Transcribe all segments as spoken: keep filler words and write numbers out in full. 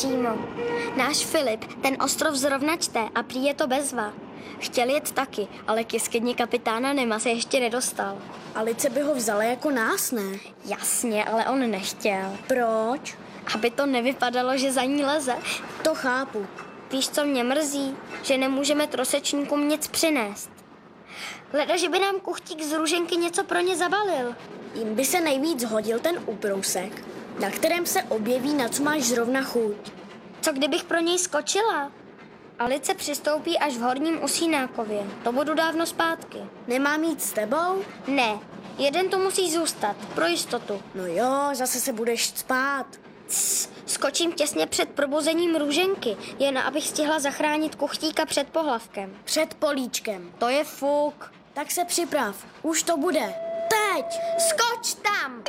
Šímo, náš Filip ten ostrov zrovna čte a prý je to bezva. Chtěl jet taky, ale k jeskyni kapitána Nema se ještě nedostal. Alice by ho vzala jako nás, ne? Jasně, ale on nechtěl. Proč? Aby to nevypadalo, že za ní leze. To chápu. Víš, co mě mrzí? Že nemůžeme trosečníkům nic přinést. Hleda, že by nám kuchtík z růženky něco pro ně zabalil. Jim by se nejvíc hodil ten ubrousek, na kterém se objeví, na co máš zrovna chuť. Co kdybych pro něj skočila? Alice přistoupí až v Horním Usínákově. To budu dávno zpátky. Nemám jít s tebou? Ne, jeden tu musí zůstat, pro jistotu. No jo, zase se budeš spát. Cs, skočím těsně před probuzením růženky, jen abych stihla zachránit kuchtíka před pohlavkem. Před políčkem. To je fuk. Tak se připrav, už to bude. Teď! Skoč tam!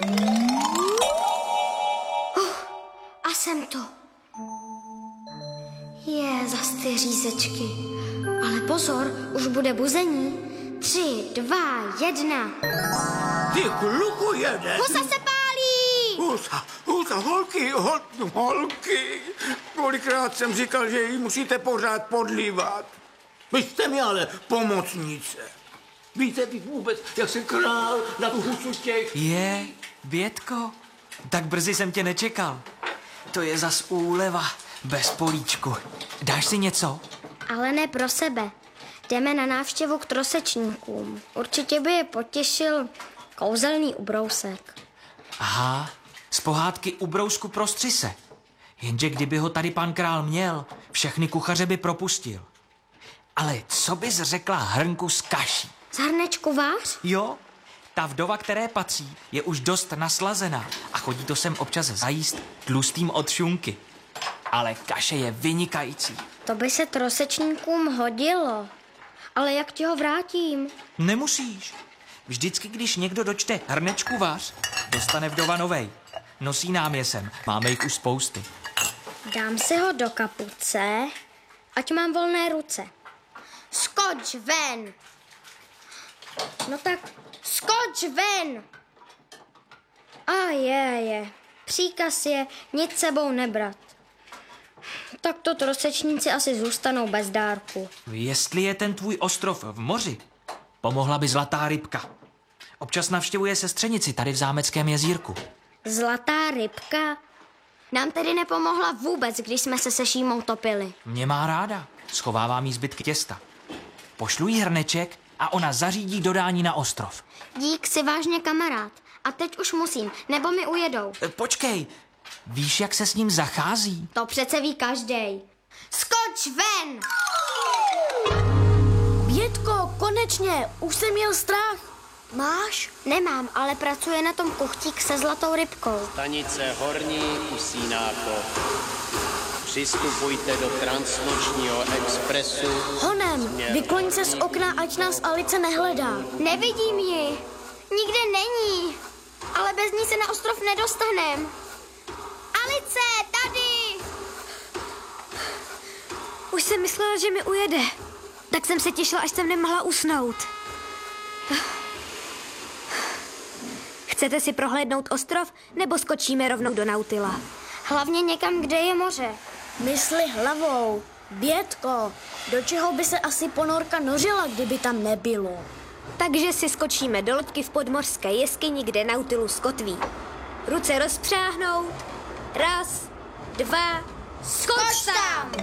Uh, a jsem tu. Je, zas ty řízečky. Ale pozor, už bude buzení. Tři, dva, jedna. Ty kluku jeden. Husa se pálí! Husa, husa, holky, hol, holky. Kolikrát jsem říkal, že ji musíte pořád podlívat. Vy jste mi ale pomocnice. Víte vy vůbec, jak se král na tu husu těch... Je, Bětko, tak brzy jsem tě nečekal. To je zas úleva, bez políčku. Dáš si něco? Ale ne pro sebe. Jdeme na návštěvu k trosečníkům. Určitě by je potěšil kouzelný ubrousek. Aha, z pohádky Ubrousku prostři se. Jenže kdyby ho tady pan král měl, všechny kuchaře by propustil. Ale co bys řekla hrnku s kaší? Z hrnečku vář? Jo, ta vdova, které patří, je už dost naslazená a chodí to sem občas zajíst tlustým od šunky. Ale kaše je vynikající. To by se trosečníkům hodilo. Ale jak ti ho vrátím? Nemusíš. Vždycky, když někdo dočte hrnečku vař, dostane vdova novej. Nosí nám je sem, máme jich už spousty. Dám si ho do kapuce, ať mám volné ruce. Skoč ven! No tak skoč ven! A je, je. Příkaz je nic sebou nebrat. Tak to trosečníci asi zůstanou bez dárku. Jestli je ten tvůj ostrov v moři, pomohla by zlatá rybka. Občas navštěvuje sestřenici tady v Zámeckém jezírku. Zlatá rybka? Nám tedy nepomohla vůbec, když jsme se se Šímou topili. Mě má ráda, schovávám jí zbytky těsta. Pošlu jí hrneček a ona zařídí dodání na ostrov. Dík, si vážně kamarád. A teď už musím, nebo mi ujedou. E, počkej, víš, jak se s ním zachází? To přece ví každej. Skoč ven! Bětko, konečně, už jsem měl strach. Máš? Nemám, ale pracuje na tom kuchtík se zlatou rybkou. Stanice Horní Usínákov. Přistupujte do transnočního expresu. Honem, vykloň se z okna, ať nás Alice nehledá. Nevidím ji. Nikde není. Ale bez ní se na ostrov nedostanem. Alice, tady! Už jsem myslela, že mi ujede. Tak jsem se těšila, až jsem nemohla usnout. Chcete si prohlédnout ostrov, nebo skočíme rovnou do Nautila? Hlavně někam, kde je moře. Mysli hlavou. Bětko, do čeho by se asi ponorka nořila, kdyby tam nebylo? Takže si skočíme do loďky v podmořské jeskyni, kde Nautilus kotví. Ruce rozpřáhnout. Raz, dva, skoč tam!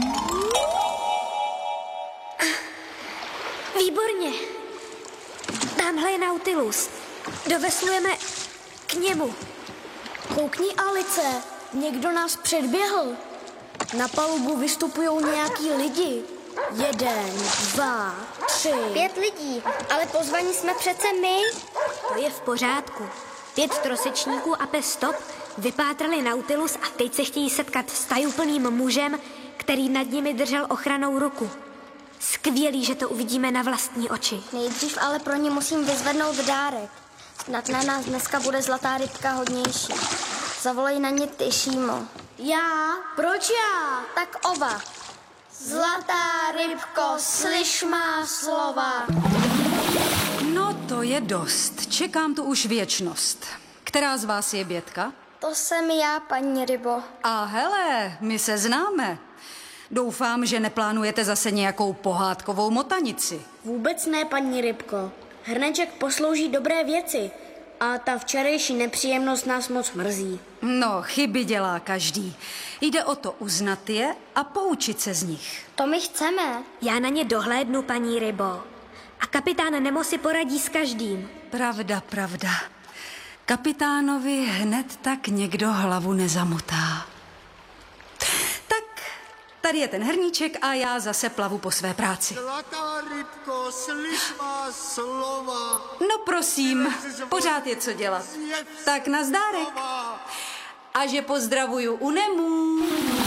Výborně. Tamhle je Nautilus. Doveslujeme k němu. Koukni, Alice, někdo nás předběhl. Na palubu vystupují nějaký lidi. Jeden, dva, tři. Pět lidí, ale pozvaní jsme přece my. To je v pořádku. Pět trosečníků a pes Stop vypátrali Nautilus a teď se chtějí setkat s tajuplným mužem, který nad nimi držel ochranou ruku. Skvělý, že to uvidíme na vlastní oči. Nejdřív ale pro ně musím vyzvednout dárek. Snad na nás dneska bude zlatá rybka hodnější. Zavolej na ně ty, Šímo. Já? Proč já? Tak oba. Zlatá rybko, slyš má slova. No to je dost. Čekám tu už věčnost. Která z vás je Bětka? To jsem já, paní rybo. A hele, my se známe. Doufám, že neplánujete zase nějakou pohádkovou motanici. Vůbec ne, paní rybko. Hrneček poslouží dobré věci a ta včerejší nepříjemnost nás moc mrzí. No, chyby dělá každý. Jde o to uznat je a poučit se z nich. To my chceme. Já na ně dohlédnu, paní rybo. A kapitán Nemo si poradí s každým. Pravda, pravda. Kapitánovi hned tak někdo hlavu nezamotá. Tak, tady je ten hrníček a já zase plavu po své práci. Zlatá rybko, slyš má slova. No prosím, pořád je co dělat. Tak nazdárek. A že pozdravuju u Nemu.